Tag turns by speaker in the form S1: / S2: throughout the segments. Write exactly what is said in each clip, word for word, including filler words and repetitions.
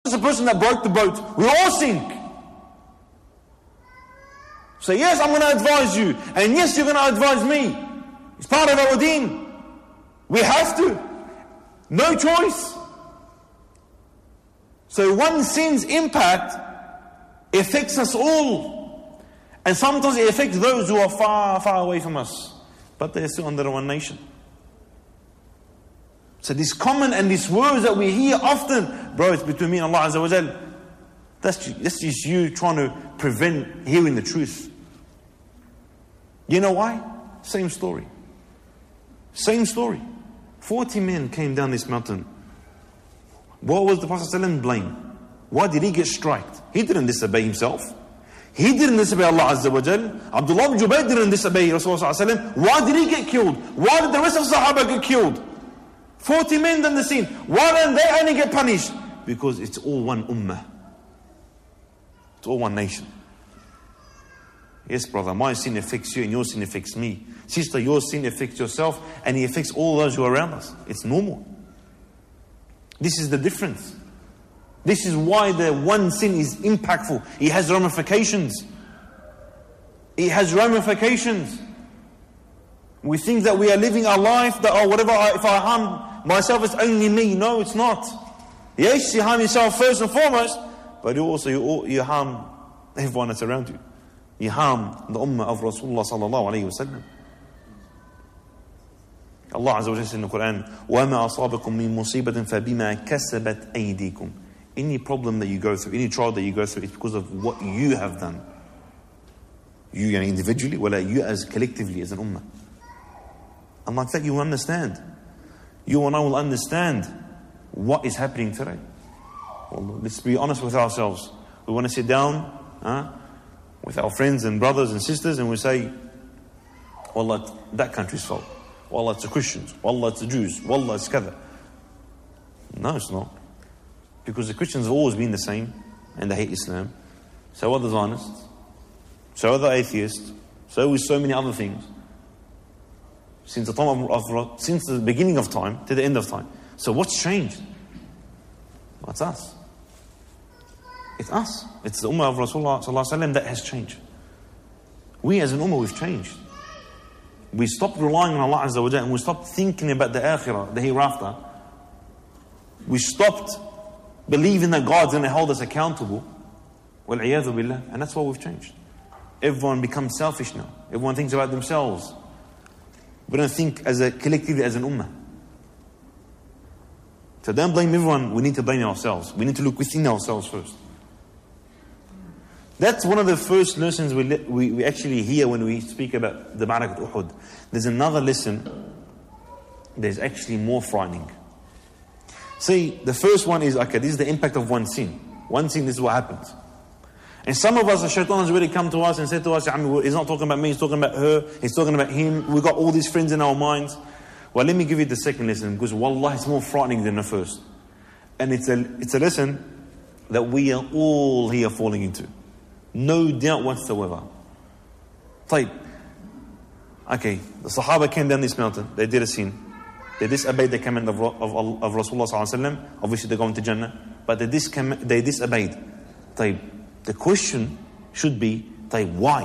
S1: the person that broke the boat. We all sink. So yes, I'm going to advise you. And yes, you're going to advise me. It's part of our deen. We have to. No choice. So one sin's impact affects us all. And sometimes it affects those who are far, far away from us. But they're still under one nation. So this comment and these words that we hear often, bro, it's between me and Allah Azza wa Jal. That's, that's just you trying to prevent hearing the truth. You know why? Same story. Same story. Forty men came down this mountain. What was the Prophet ﷺ blame? Why did he get striked? He didn't disobey himself. He didn't disobey Allah Azza wa Jal. Abdullah ibn Jubayr didn't disobey Rasulullah ﷺ. Why did he get killed? Why did the rest of the Sahaba get killed? Forty men done the sin. Why don't they only get punished? Because it's all one ummah. It's all one nation. Yes, brother, my sin affects you and your sin affects me. Sister, your sin affects yourself and it affects all those who are around us. It's normal. This is the difference. This is why the one sin is impactful. It has ramifications. It has ramifications. We think that we are living our life, that oh, whatever, I, if I harm myself, it's only me. No, it's not. Yes, you harm yourself first and foremost, but you also you, you harm everyone that's around you. You harm the ummah of Rasulullah sallallahu alayhi wa sallam. Allah Azza wa Jalla says in the Quran, وَمَا أَصَابَكُم مِّن مُّصِيبَةٍ فَبِمَا كَسَبَتْ أَيْدِيكُم. Any problem that you go through, any trial that you go through, it's because of what you have done. You individually, ولا you as collectively, as an ummah. And like that you will understand. You and I will understand what is happening today. Well, let's be honest with ourselves. We want to sit down huh, with our friends and brothers and sisters and we say, Wallah, that country's fault. Wallah, it's the Christians. Wallah, it's the Jews. Wallah, it's kada. No, it's not. Because the Christians have always been the same and they hate Islam. So are the Zionists. So are the atheists. So is so many other things. Since the time of, of since the beginning of time to the end of time. So what's changed? Well, it's us. It's us. It's the ummah of Rasulullah sallallahu alaihi wasallam that has changed. We as an ummah, we've changed. We stopped relying on Allah Azza wa Jalla and we stopped thinking about the akhirah, the hereafter. We stopped believing that God's going to hold us accountable. Wal-'iyadhu billah. And that's why we've changed. Everyone becomes selfish now. Everyone thinks about themselves. We don't think as a collectively as an ummah. So don't blame everyone. We need to blame ourselves. We need to look within ourselves first. That's one of the first lessons we, we, we actually hear when we speak about the Ma'arakat Uhud. There's another lesson that's actually more frightening. See, the first one is, okay, this is the impact of one sin. One sin, this is what happens. And some of us, the shaitan has really come to us and said to us, he's not talking about me, he's talking about her, he's talking about him. We've got all these friends in our minds. Well, let me give you the second lesson, because wallah, it's more frightening than the first. And it's a, it's a lesson that we are all here falling into. No doubt whatsoever. Type. Okay, the Sahaba came down this mountain, they did a sin. They disobeyed the command of, of, of Rasulullah sallallahu alaihi wasallam. Obviously they're going to Jannah. But they, discom- they disobeyed. Type. The question should be, type, why?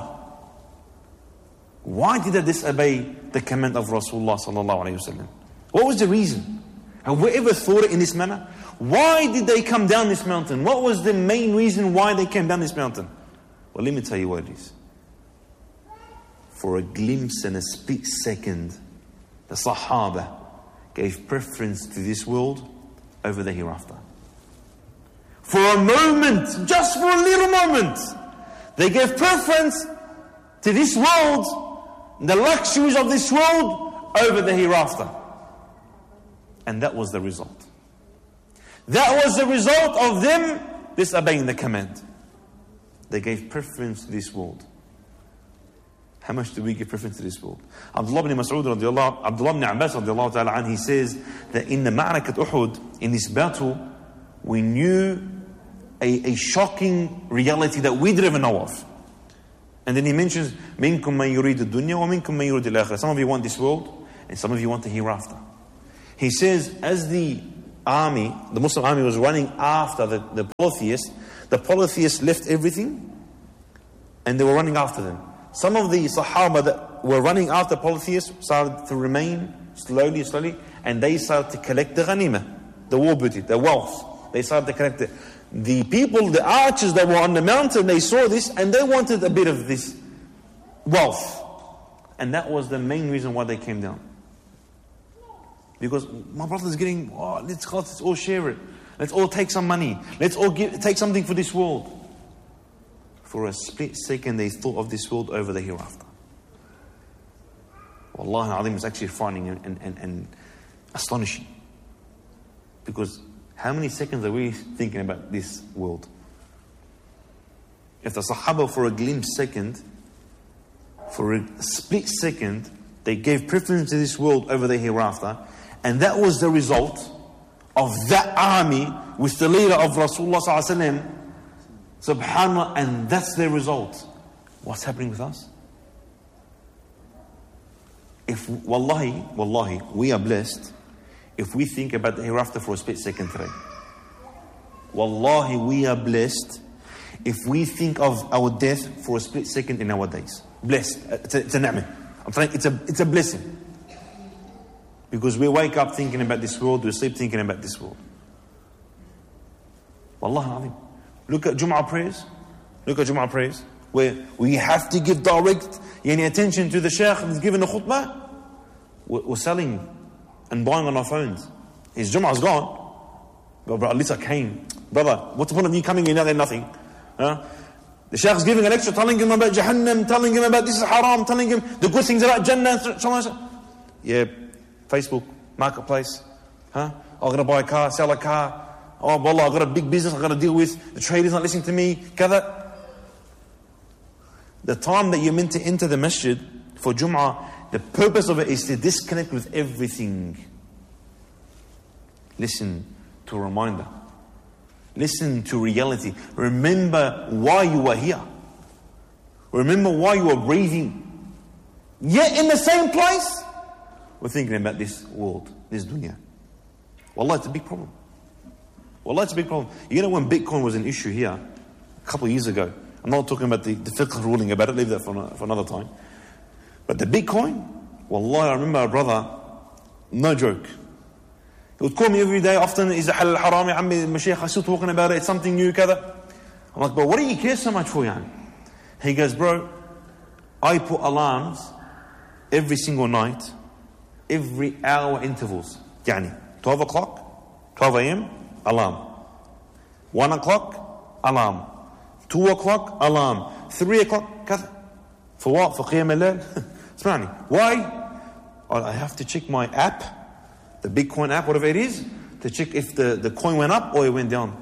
S1: Why did they disobey the command of Rasulullah sallallahu alaihi wasallam? What was the reason? Have we ever thought it in this manner? Why did they come down this mountain? What was the main reason why they came down this mountain? Well, let me tell you what it is. For a glimpse and a split second, the Sahaba gave preference to this world over the hereafter. For a moment, just for a little moment, they gave preference to this world, the luxuries of this world, over the hereafter. And that was the result. That was the result of them disobeying the command. They gave preference to this world. How much do we give preference to this world? Abdullah ibn Mas'ud radiallahu, Abdullah ibn Abbas radiallahu ta'ala anhu, he says that in the Ma'arakat Uhud, in this battle, we knew a, a shocking reality that we didn't even know of. And then he mentions, مِنْكُمْ مَنْ يُرِيدُ الدُّنْيَا وَمِنْكُمْ مَنْ يُرِيدُ الْآخِرَةِ. Some of you want this world, and some of you want the hereafter. He says, as the army, the Muslim army was running after the, the polytheists, the polytheists left everything and they were running after them. Some of the Sahaba that were running after polytheists started to remain slowly, slowly, and they started to collect the ghanimah, the war booty, the wealth. They started to collect it. The people, the archers that were on the mountain, they saw this and they wanted a bit of this wealth. And that was the main reason why they came down. Because my brother is getting, oh, let's, let's all share it. Let's all take some money. Let's all give, take something for this world. For a split second, they thought of this world over the hereafter. Wallahi al-Azim, is actually frightening and, and, and astonishing. Because how many seconds are we thinking about this world? If the Sahaba for a glimpse second, for a split second, they gave preference to this world over the hereafter, and that was the result of that army with the leader of Rasulullah sallallahu alaihi wasallam, subhanallah, and that's the result. What's happening with us? If, wallahi, wallahi, we are blessed if we think about the hereafter for a split second today. Wallahi, we are blessed if we think of our death for a split second in our days. Blessed. It's a, it's a ni'mah. I'm trying, it's a, it's a blessing. Because we wake up thinking about this world, we sleep thinking about this world. Wallahi al-Azim. Look at Jum'ah prayers. Look at Jum'ah prayers. Where we have to give direct yani, attention to the Shaykh who's giving a khutbah. We're, we're selling and buying on our phones. His Jum'ah's gone. But bro, at least I came. Brother, what's the point of you coming in now then nothing? Huh? The Shaykh's giving a lecture, telling him about Jahannam, telling him about this is haram, telling him the good things about Jannah. Yeah, Facebook, marketplace. Huh? I'm going to buy a car, sell a car. Oh, wallah, I've got a big business I've got to deal with. The trader's not listening to me. Kada. The time that you're meant to enter the masjid for Jum'ah, the purpose of it is to disconnect with everything. Listen to a reminder. Listen to reality. Remember why you are here. Remember why you are breathing. Yet in the same place, we're thinking about this world, this dunya. Wallah, it's a big problem. Wallah, it's a big problem. You know when Bitcoin was an issue here, a couple of years ago, I'm not talking about the, the fiqh ruling about it, leave that for, for another time. But the Bitcoin, wallah, I remember a brother, no joke. He would call me every day, often, is it halal haram, ya ammi, Mashaykh, I'm still talking about it, it's something new, kada. I'm like, but what do you care so much for, yan? He goes, bro, I put alarms every single night, every hour intervals. Yani, twelve o'clock, twelve a.m., alarm. one o'clock, alarm. two o'clock, alarm. three o'clock, kada. For what? For qiyam al-layl? Why? I have to check my app, the Bitcoin app, whatever it is, to check if the, the coin went up or it went down.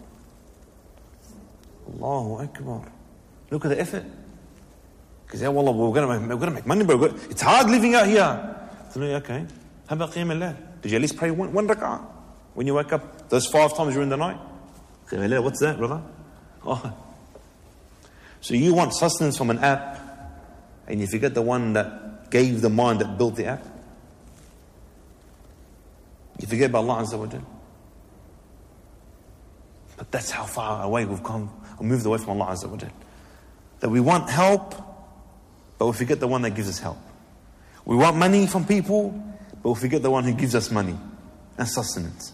S1: Allahu Akbar. Look at the effort. Because, yeah, wallah, we're going to we're gonna make money, bro. It's hard living out here. So, okay. How about qiyam al-layl? Did you at least pray one, one rak'ah? When you wake up, those five times during the night? Qiyam al-layl, what's that, brother? Oh. So you want sustenance from an app, and you forget the one that gave the mind that built the app? You forget about Allah Azza wa Jal. But that's how far away we've come, or moved away from Allah Azza wa Jal. That we want help, but we forget the one that gives us help. We want money from people, but we forget the one who gives us money and sustenance.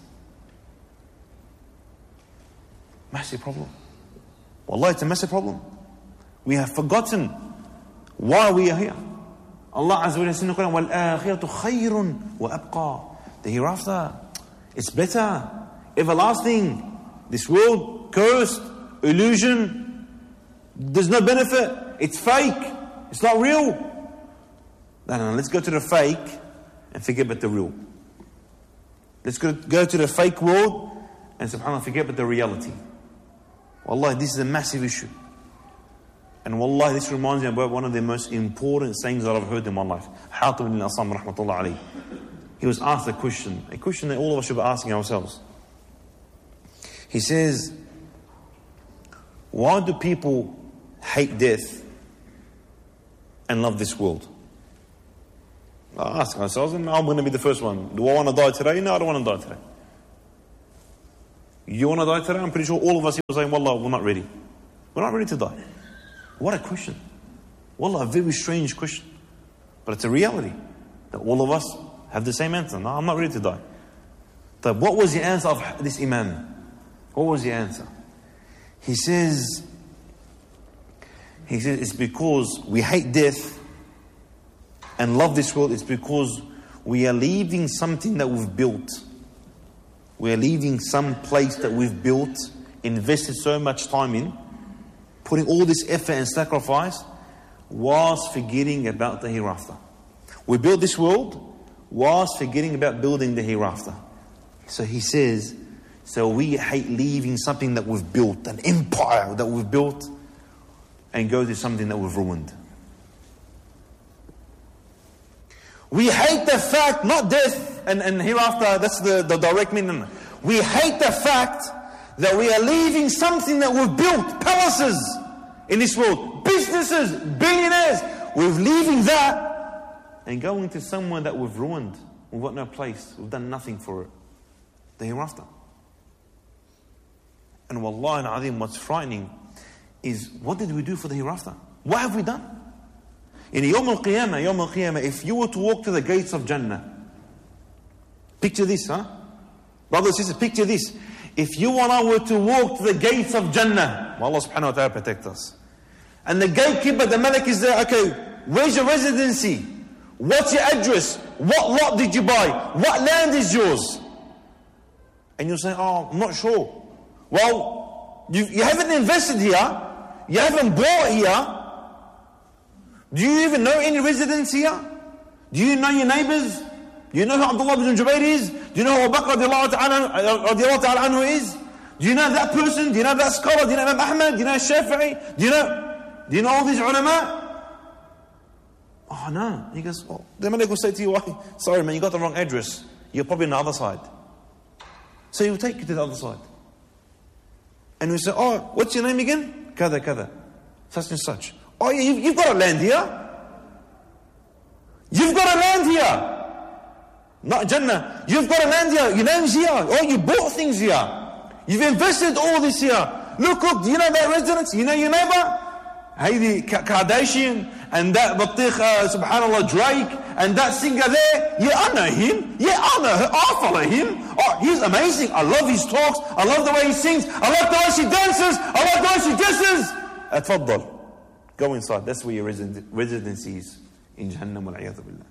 S1: Massive problem. Wallah, it's a massive problem. We have forgotten why we are here. Allah Azza wa Jalla says in the Quran, وَالْآخِرَةُ خَيْرٌ وَأَبْقَى. The hereafter, it's better, everlasting. This world, cursed, illusion, there's no benefit, it's fake, it's not real. No, no, no, let's go to the fake and forget about the real. Let's go, go to the fake world and subhanAllah, forget about the reality. Wallahi, this is a massive issue. And wallahi, this reminds me about one of the most important sayings that I've heard in my life. Hatim ibn al-Asam, rahmatullah alayhi. He was asked a question, a question that all of us should be asking ourselves. He says, why do people hate death and love this world? I ask ourselves, and I'm going to be the first one. Do I want to die today? No, I don't want to die today. You want to die today? I'm pretty sure all of us here are saying, Wallah, we're not ready. We're not ready to die. What a question. Wallah, a very strange question. But it's a reality that all of us have the same answer. No, I'm not ready to die. But what was the answer of this Imam? What was the answer? He says, he says, it's because we hate death and love this world. It's because we are leaving something that we've built. We are leaving some place that we've built, invested so much time in, putting all this effort and sacrifice, whilst forgetting about the hereafter. We built this world whilst forgetting about building the hereafter. So he says, so we hate leaving something that we've built, an empire that we've built, and go to something that we've ruined. We hate the fact, not death and, and hereafter, that's the, the direct meaning. We hate the fact that we are leaving something that we've built, palaces in this world, businesses, billionaires. We're leaving that and going to somewhere that we've ruined. We've got no place. We've done nothing for it. The hereafter. And wallahi al-azim, what's frightening is, what did we do for the hereafter? What have we done? In Yawm al-Qiyamah, Yawm al-Qiyamah, if you were to walk to the gates of Jannah, picture this, huh? Brothers and sisters, picture this. If you and I were to walk to the gates of Jannah, may Allah subhanahu wa ta'ala protect us. And the gatekeeper, the Malak is there, okay, where's your residency? What's your address? What lot did you buy? What land is yours? And you'll say, oh, I'm not sure. Well, you, you haven't invested here. You haven't bought here. Do you even know any residents here? Do you know your neighbors? Do you know who Abdullah ibn Jubayr is? Do you know who Abu Bakr radiallahu ta'ala anhu is? Do you know that person? Do you know that scholar? Do you know Imam Ahmad? Do you know Shafi'i? Do you know, do you know all these ulama? Oh no. He goes, well, the Malik will say to you, why? Sorry man, you got the wrong address. You're probably on the other side. So he will take you to the other side. And we say, oh, what's your name again? Kada, kada. Such and such. Oh, yeah, you've, you've got a land here. You've got a land here. Not Jannah. You've got a land here. Your name's here. Oh, you bought things here. You've invested all this here. Look, look, do you know that residence? You know your neighbor? Heidi Kardashian and that Battikh, uh, subhanallah, Drake and that singer there. Yeah, I know him. Yeah, I know her. I follow him. Oh, he's amazing. I love his talks. I love the way he sings. I love the way she dances. I love the way she dresses. Atfaddal. Go inside. That's where your resident, residency is. In Jahannam wal-'iyadhu billah.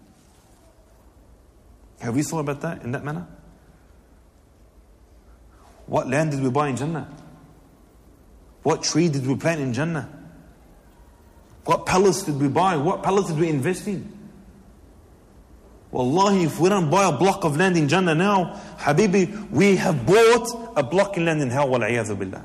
S1: Have we thought about that in that manner? What land did we buy in Jannah? What tree did we plant in Jannah? What palace did we buy? What palace did we invest in? Wallahi, if we don't buy a block of land in Jannah now, Habibi, we have bought a block of land in hell, wal-'iyadhu billah.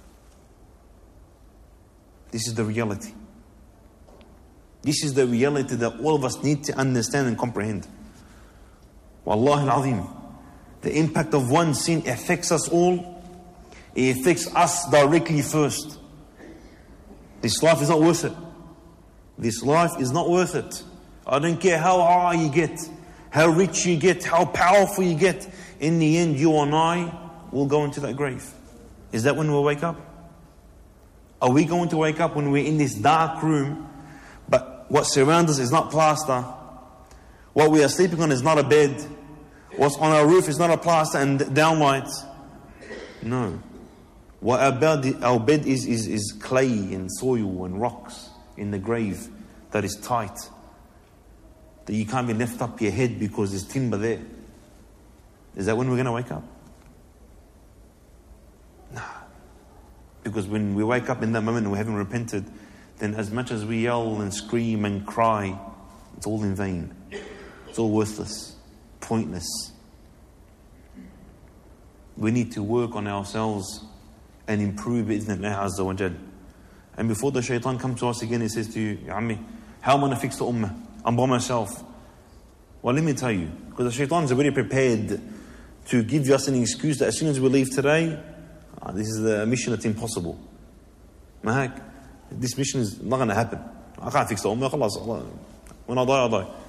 S1: This is the reality. This is the reality that all of us need to understand and comprehend. Wallahi al-azim, the impact of one sin affects us all. It affects us directly first. This life is not worth it. This life is not worth it. I don't care how high you get, how rich you get, how powerful you get. In the end, you and I will go into that grave. Is that when we'll wake up? Are we going to wake up when we're in this dark room, but what surrounds us is not plaster? What we are sleeping on is not a bed. What's on our roof is not a plaster and downlights. No. What our bed, our bed is, is, is clay and soil and rocks in the grave that is tight. That you can't even lift up your head because there's timber there. Is that when we're going to wake up? Nah. Because when we wake up in that moment and we haven't repented, then as much as we yell and scream and cry, it's all in vain. It's all worthless, pointless. We need to work on ourselves and improve bi'idhnillah azza wa jal. And before the shaitan comes to us again, he says to you, Ya Ammi, how am I going to fix the ummah? I'm by myself. Well, let me tell you, because the shaitan is already prepared to give us an excuse that as soon as we leave today, ah, this is a mission that's impossible. Mahak, this mission is not going to happen. I can't fix the ummah. When I die, I die.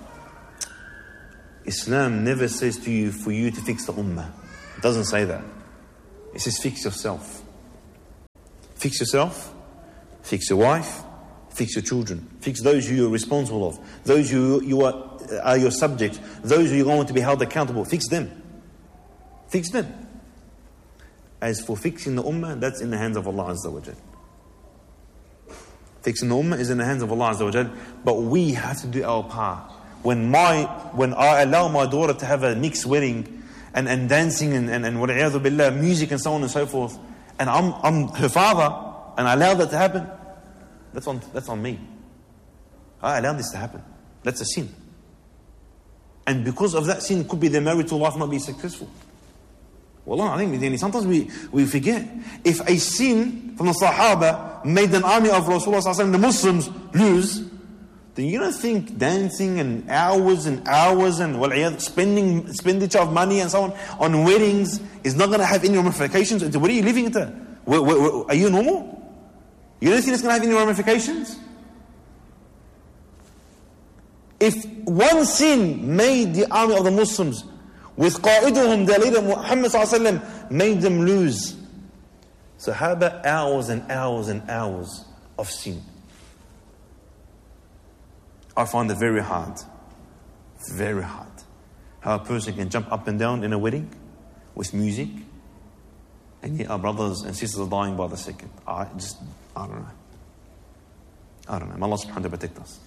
S1: Islam never says to you for you to fix the ummah. It doesn't say that. It says fix yourself. Fix yourself, fix your wife, fix your children, fix those who you're responsible of, those who you are, are your subject, those who you're going to be held accountable, fix them. Fix them. As for fixing the ummah, that's in the hands of Allah Azza wa Jal. Fixing the ummah is in the hands of Allah Azza wa Jal, but we have to do our part. When my, when I allow my daughter to have a mixed wedding and, and dancing and, and, and wal-iyadhu billah, music and so on and so forth, and I'm, I'm her father, and I allow that to happen, that's on, that's on me. I allow this to happen. That's a sin. And because of that sin, could be their marital life not be successful. Wallah, I think sometimes we, we forget. If a sin from the Sahaba made an army of Rasulullah, the Muslims, lose, then you don't think dancing and hours and hours and well, spending expenditure of money and so on on weddings is not going to have any ramifications? What are you living into? Where, where, where, are you normal? You don't think it's going to have any ramifications? If one sin made the army of the Muslims, with qa'iduhum, their leader Muhammad sallallahu alaihi wasallam, made them lose, Sahaba, hours and hours and hours of sin. I find it very hard, very hard, how a person can jump up and down in a wedding with music, and yet our brothers and sisters are dying by the second. I just, I don't know. I don't know. May Allah subhanahu wa ta'ala protect us.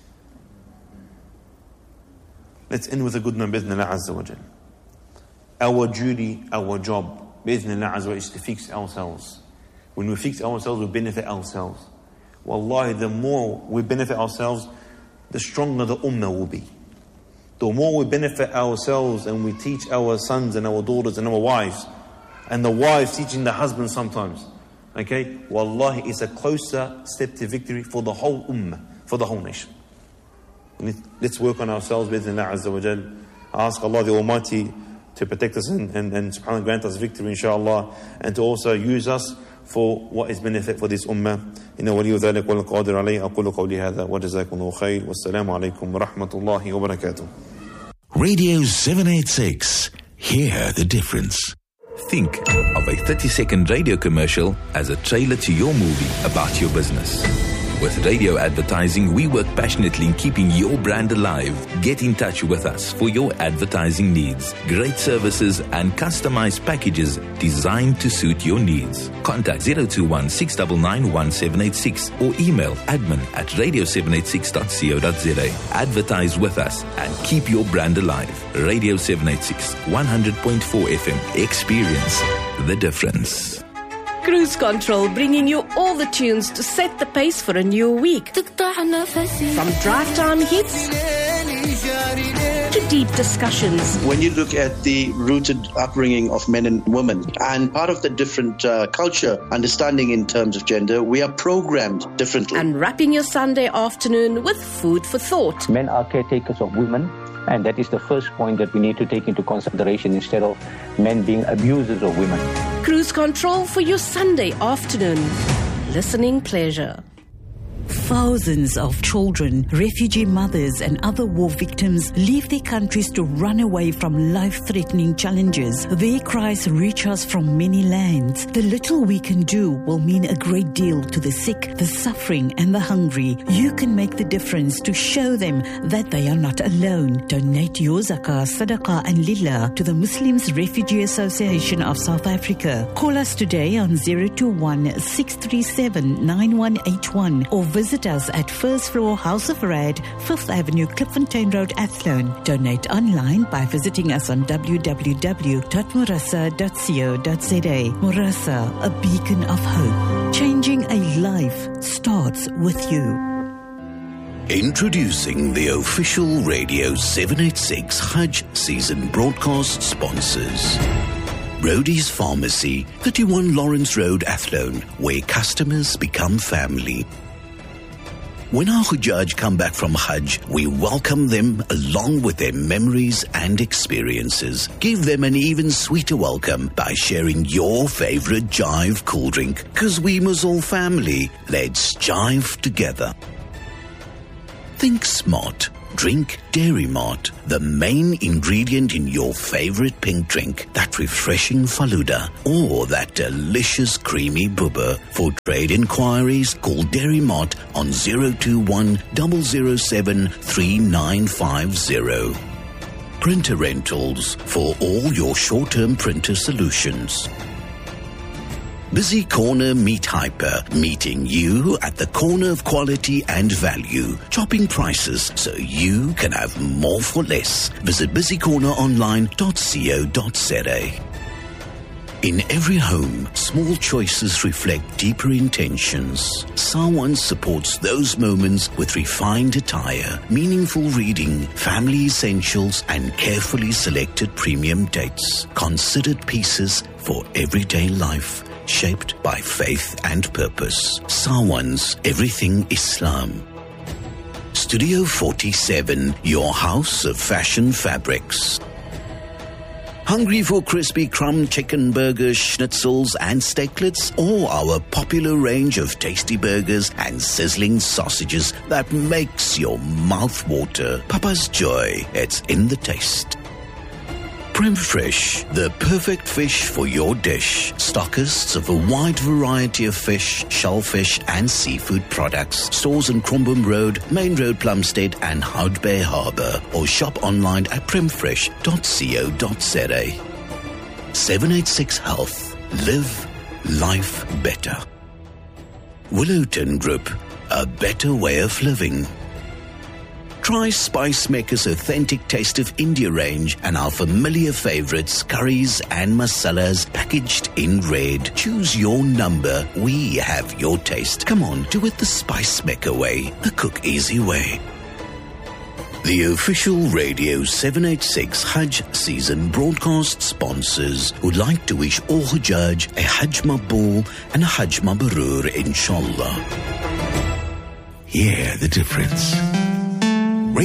S1: Let's end with a good note, bi'idhnillah azza wa jal. Our duty, our job, bi'idhnillah azza wa jal, is to fix ourselves. When we fix ourselves, we benefit ourselves. Wallahi, the more we benefit ourselves, the stronger the ummah will be. The more we benefit ourselves and we teach our sons and our daughters and our wives, and the wives teaching the husbands sometimes, okay, wallahi, it's a closer step to victory for the whole ummah, for the whole nation. Let's work on ourselves, bi'idhnillah azza wa jal. Ask Allah the Almighty to protect us and, and, and subhanAllah grant us victory, inshaAllah, and to also use us for what is benefit for this ummah. Inna waliyu dhalik wal qadir alayhi. Aqulu qawli hadha wa jazakumullahu khair. Wassalamu alaikum wa rahmatullahi wa barakatuh.
S2: Radio seven eighty-six. Hear the difference. Think of a thirty second radio commercial as a trailer to your movie about your business. With radio advertising, we work passionately in keeping your brand alive. Get in touch with us for your advertising needs. Great services and customized packages designed to suit your needs. Contact zero two one, six nine nine, one seven eight six or email admin at radio seven eight six dot co dot za. Advertise with us and keep your brand alive. Radio seven eighty-six, one hundred point four F M. Experience the difference.
S3: Cruise Control, bringing you all the tunes to set the pace for a new week. From drive time hits to deep discussions.
S4: When you look at the rooted upbringing of men and women and part of the different uh, culture, understanding in terms of gender, we are programmed differently.
S3: And wrapping your Sunday afternoon with food for thought.
S5: Men are caretakers of women. And that is the first point that we need to take into consideration instead of men being abusers of women.
S3: Cruise Control for your Sunday afternoon. Listening pleasure.
S6: Thousands of children, refugee mothers and other war victims leave their countries to run away from life-threatening challenges. Their cries reach us from many lands. The little we can do will mean a great deal to the sick, the suffering and the hungry. You can make the difference to show them that they are not alone. Donate your zakah, sadaqah and lillah to the Muslims Refugee Association of South Africa. Call us today on zero two one, six three seven, nine one eight one or visit us at first floor House of Rad, fifth Avenue, Klipfontein Road, Athlone. Donate online by visiting us on w w w dot murasa dot co dot za. Murasa, a beacon of hope. Changing a life starts with you.
S2: Introducing the official Radio seven eighty-six Hajj season broadcast sponsors. Rhodey's Pharmacy, thirty-one Lawrence Road, Athlone, where customers become family. When our Hujjaj come back from Hajj, we welcome them along with their memories and experiences. Give them an even sweeter welcome by sharing your favorite Jive cool drink. Cause we must all family. Let's jive together. Think smart.
S7: Drink Dairy Mart, the main ingredient in your favorite pink drink, that refreshing Faluda or that delicious creamy bubba. For trade inquiries, call Dairy Mart on zero two one, zero zero seven, three nine five zero. Printer Rentals for all your short-term printer solutions. Busy Corner Meat Hyper, meeting you at the corner of quality and value. Chopping prices so you can have more for less. Visit busy corner online dot co dot za. In every home, small choices reflect deeper intentions. Sawan supports those moments with refined attire, meaningful reading, family essentials, and carefully selected premium dates. Considered pieces for everyday life, shaped by faith and purpose. Sawan's Everything Islam. Studio forty-seven, your house of fashion fabrics. Hungry for crispy crumb chicken burgers, schnitzels and steaklets, or our popular range of tasty burgers and sizzling sausages that makes your mouth water? Papa's Joy, it's in the taste. Prem Fresh, the perfect fish for your dish. Stockists of a wide variety of fish, shellfish and seafood products. Stores on Crumbum Road, Main Road, Plumstead and Hout Bay Harbour. Or shop online at prem fresh dot co dot za. seven eighty-six Health. Live life better. Willowton Group, a better way of living. Try Spice Maker's authentic taste of India range and our familiar favorites, curries and masalas packaged in red. Choose your number. We have your taste. Come on, do it the Spice Maker way, the cook easy way. The official Radio seven eighty-six Hajj season broadcast sponsors would like to wish all Hujjaj a Hajj Maqbool and a Hajj Mabrur, inshallah.
S2: Hear the difference.